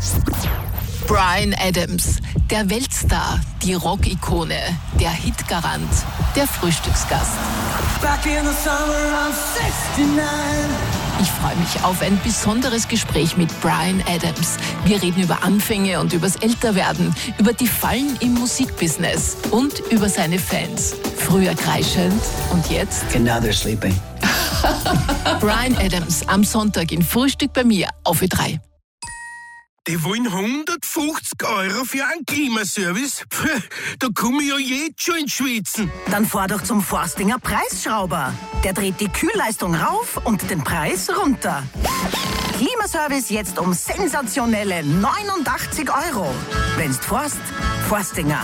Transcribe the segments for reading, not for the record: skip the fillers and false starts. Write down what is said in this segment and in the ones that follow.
Bryan Adams, der Weltstar, die Rock-Ikone, der Hitgarant, der Frühstücksgast. Back in the summer of 69. Ich freue mich auf ein besonderes Gespräch mit Bryan Adams. Wir reden über Anfänge und übers Älterwerden, über die Fallen im Musikbusiness und über seine Fans. Früher kreischend und jetzt? Now they're sleeping. Bryan Adams am Sonntag in Frühstück bei mir auf Ö3. Die wollen 150 € für einen Klimaservice? Da komme ich ja jetzt schon ins Schwitzen. Dann fahr doch zum Forstinger Preisschrauber. Der dreht die Kühlleistung rauf und den Preis runter. Klimaservice jetzt um sensationelle 89 €. Wenn's forst, Forstinger.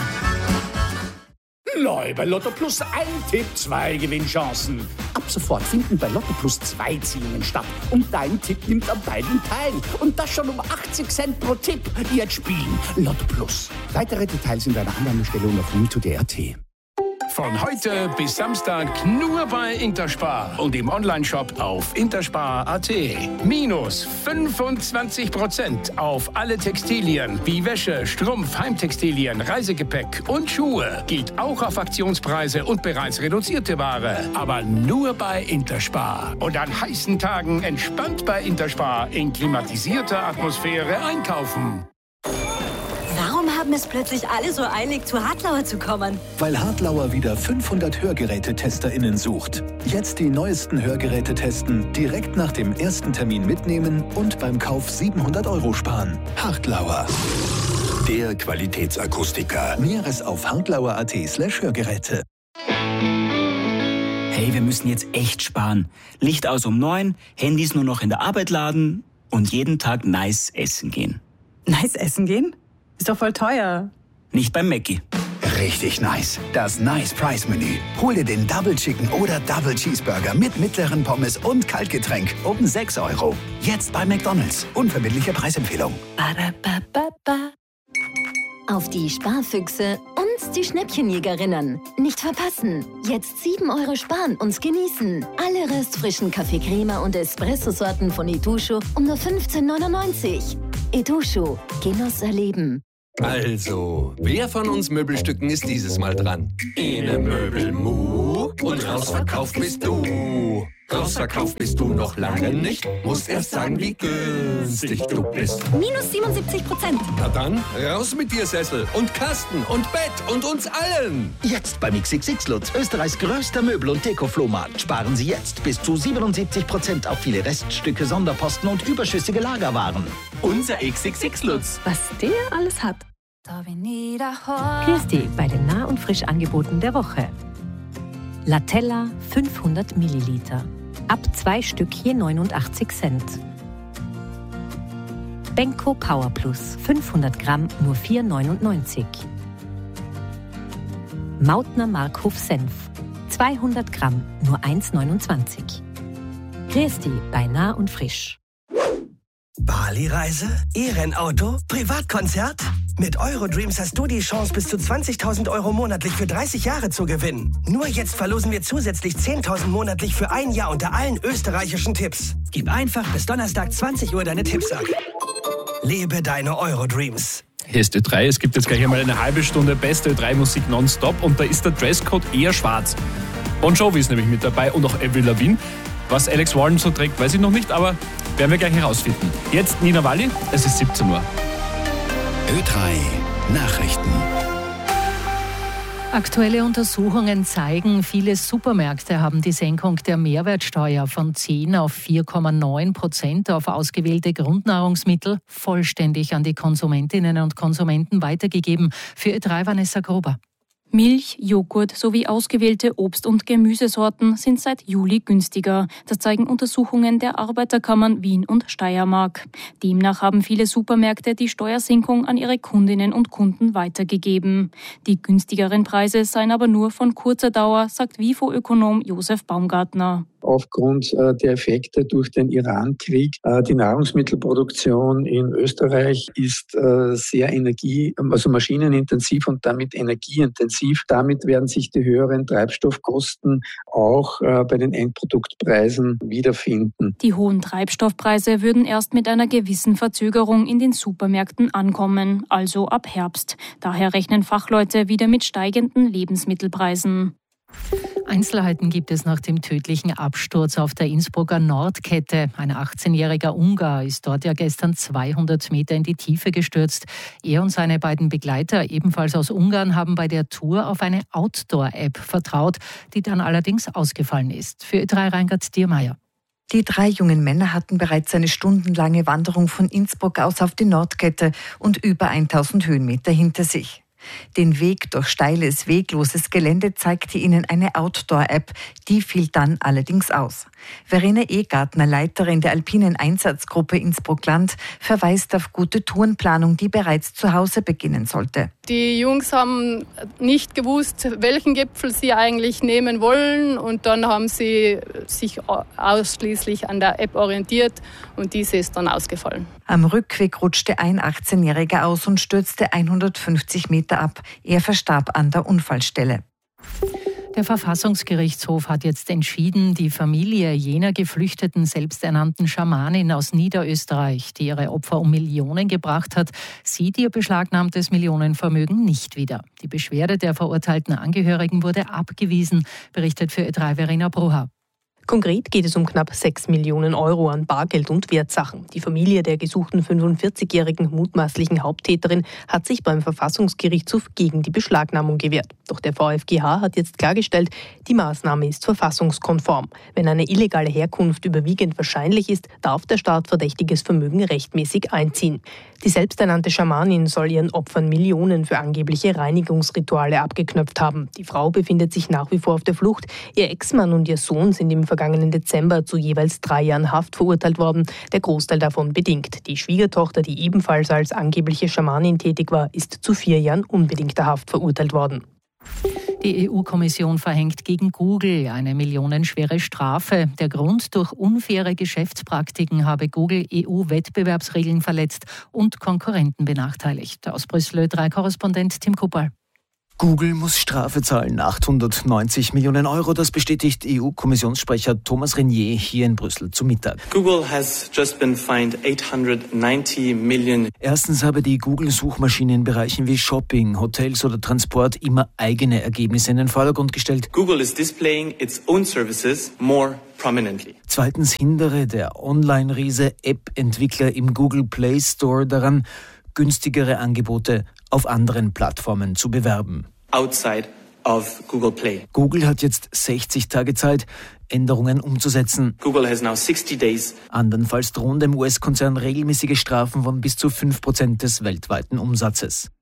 Neu bei Lotto Plus ein Tipp, 2 Gewinnchancen. Ab sofort finden bei Lotto Plus 2 Ziehungen statt. Und dein Tipp nimmt an beiden teil. Und das schon um 80 Cent pro Tipp. Jetzt spielen Lotto Plus. Weitere Details in deiner Annahmestellung auf mito.at. Von heute bis Samstag nur bei Interspar und im Onlineshop auf interspar.at. Minus 25% auf alle Textilien wie Wäsche, Strumpf, Heimtextilien, Reisegepäck und Schuhe. Geht auch auf Aktionspreise und bereits reduzierte Ware. Aber nur bei Interspar. Und an heißen Tagen entspannt bei Interspar in klimatisierter Atmosphäre einkaufen. Warum haben es plötzlich alle so eilig, zu Hartlauer zu kommen? Weil Hartlauer wieder 500 HörgerätetesterInnen sucht. Jetzt die neuesten Hörgeräte testen, direkt nach dem ersten Termin mitnehmen und beim Kauf 700 € sparen. Hartlauer. Der Qualitätsakustiker. Näheres auf hartlauer.at/Hörgeräte. Hey, wir müssen jetzt echt sparen. Licht aus um 9, Handys nur noch in der Arbeit laden und jeden Tag nice essen gehen. Nice essen gehen? Ist doch voll teuer. Nicht beim Mackie. Richtig nice. Das Nice Price Menü. Hol dir den Double Chicken oder Double Cheeseburger mit mittleren Pommes und Kaltgetränk um 6 €. Jetzt bei McDonald's. Unverbindliche Preisempfehlung. Ba-da-ba-ba-ba. Auf die Sparfüchse und die Schnäppchenjägerinnen. Nicht verpassen. Jetzt 7 € sparen und genießen. Alle restfrischen Kaffee Crema und Espresso-Sorten von Itochu um nur 15,99 €. Itochu. Genuss erleben. Also, wer von uns Möbelstücken ist dieses Mal dran? Ene Möbel Mu und rausverkauft bist du. Rausverkauft bist du noch lange nicht. Musst erst sagen, wie günstig du bist. Minus 77%. Na dann, raus mit dir, Sessel und Kasten und Bett und uns allen. Jetzt beim XXX Lutz, Österreichs größter Möbel- und Deko-Flohmarkt. Sparen Sie jetzt bis zu 77% auf viele Reststücke, Sonderposten und überschüssige Lagerwaren. Unser XXX Lutz. Was der alles hat. Christi bei den Nah- und Frischangeboten der Woche. Latella 500 Milliliter. Ab 2 Stück je 89 Cent. Benko Power Plus 500 Gramm nur 4,99. Mautner Markhof Senf 200 Gramm nur 1,29. Christi bei Nah und Frisch. Bali-Reise? E-Rennauto? Privatkonzert? Mit Eurodreams hast du die Chance, bis zu 20.000 € monatlich für 30 Jahre zu gewinnen. Nur jetzt verlosen wir zusätzlich 10.000 monatlich für ein Jahr unter allen österreichischen Tipps. Gib einfach bis Donnerstag 20 Uhr deine Tipps ab. Lebe deine Eurodreams. Hier ist Ö3, es gibt jetzt gleich einmal eine halbe Stunde beste Ö3-Musik nonstop und da ist der Dresscode eher schwarz. Bon Jovi ist nämlich mit dabei und auch Avril Lavigne. Was Alex Wallen so trägt, weiß ich noch nicht, aber werden wir gleich herausfinden. Jetzt Nina Walli, es ist 17 Uhr. Ö3 Nachrichten. Aktuelle Untersuchungen zeigen, viele Supermärkte haben die Senkung der Mehrwertsteuer von 10 auf 4,9% auf ausgewählte Grundnahrungsmittel vollständig an die Konsumentinnen und Konsumenten weitergegeben. Für Ö3 Vanessa Gruber. Milch, Joghurt sowie ausgewählte Obst- und Gemüsesorten sind seit Juli günstiger. Das zeigen Untersuchungen der Arbeiterkammern Wien und Steiermark. Demnach haben viele Supermärkte die Steuersenkung an ihre Kundinnen und Kunden weitergegeben. Die günstigeren Preise seien aber nur von kurzer Dauer, sagt WIFO-Ökonom Josef Baumgartner. aufgrund der Effekte durch den Iran-Krieg. Die Nahrungsmittelproduktion in Österreich ist sehr maschinenintensiv und damit energieintensiv. Damit werden sich die höheren Treibstoffkosten auch bei den Endproduktpreisen wiederfinden. Die hohen Treibstoffpreise würden erst mit einer gewissen Verzögerung in den Supermärkten ankommen, also ab Herbst. Daher rechnen Fachleute wieder mit steigenden Lebensmittelpreisen. Einzelheiten gibt es nach dem tödlichen Absturz auf der Innsbrucker Nordkette. Ein 18-jähriger Ungar ist dort ja gestern 200 Meter in die Tiefe gestürzt. Er und seine beiden Begleiter, ebenfalls aus Ungarn, haben bei der Tour auf eine Outdoor-App vertraut, die dann allerdings ausgefallen ist. Für Ö3 Reingard Diermeier. Die 3 jungen Männer hatten bereits eine stundenlange Wanderung von Innsbruck aus auf die Nordkette und über 1000 Höhenmeter hinter sich. Den Weg durch steiles, wegloses Gelände zeigte ihnen eine Outdoor-App, die fiel dann allerdings aus. Verena Egartner, Leiterin der Alpinen Einsatzgruppe Innsbruck-Land, verweist auf gute Tourenplanung, die bereits zu Hause beginnen sollte. Die Jungs haben nicht gewusst, welchen Gipfel sie eigentlich nehmen wollen, und dann haben sie sich ausschließlich an der App orientiert und diese ist dann ausgefallen. Am Rückweg rutschte ein 18-Jähriger aus und stürzte 150 Meter ab. Er verstarb an der Unfallstelle. Der Verfassungsgerichtshof hat jetzt entschieden, die Familie jener geflüchteten selbsternannten Schamanin aus Niederösterreich, die ihre Opfer um Millionen gebracht hat, sieht ihr beschlagnahmtes Millionenvermögen nicht wieder. Die Beschwerde der verurteilten Angehörigen wurde abgewiesen, berichtet für Ö3 Verena Brucher. Konkret geht es um knapp 6 Millionen Euro an Bargeld und Wertsachen. Die Familie der gesuchten 45-jährigen mutmaßlichen Haupttäterin hat sich beim Verfassungsgerichtshof gegen die Beschlagnahmung gewehrt. Doch der VfGH hat jetzt klargestellt, die Maßnahme ist verfassungskonform. Wenn eine illegale Herkunft überwiegend wahrscheinlich ist, darf der Staat verdächtiges Vermögen rechtmäßig einziehen. Die selbsternannte Schamanin soll ihren Opfern Millionen für angebliche Reinigungsrituale abgeknöpft haben. Die Frau befindet sich nach wie vor auf der Flucht. Ihr Ex-Mann und ihr Sohn sind im vergangenen Dezember zu jeweils 3 Jahren Haft verurteilt worden, der Großteil davon bedingt. Die Schwiegertochter, die ebenfalls als angebliche Schamanin tätig war, ist zu 4 Jahren unbedingter Haft verurteilt worden. Die EU-Kommission verhängt gegen Google eine millionenschwere Strafe. Der Grund: durch unfaire Geschäftspraktiken habe Google EU-Wettbewerbsregeln verletzt und Konkurrenten benachteiligt. Aus Brüssel Ö3-Korrespondent Tim Kuppal. Google muss Strafe zahlen, 890 Millionen Euro. Das bestätigt EU-Kommissionssprecher Thomas Renier hier in Brüssel zu Mittag. Google has just been fined 890 million. Erstens habe die Google-Suchmaschine in Bereichen wie Shopping, Hotels oder Transport immer eigene Ergebnisse in den Vordergrund gestellt. Google is displaying its own services more prominently. Zweitens hindere der Online-Riese App-Entwickler im Google Play Store daran, günstigere Angebote auf anderen Plattformen zu bewerben. Outside of Google Play. Google hat jetzt 60 Tage Zeit, Änderungen umzusetzen. Google has now 60 days. Andernfalls drohen dem US-Konzern regelmäßige Strafen von bis zu 5% des weltweiten Umsatzes.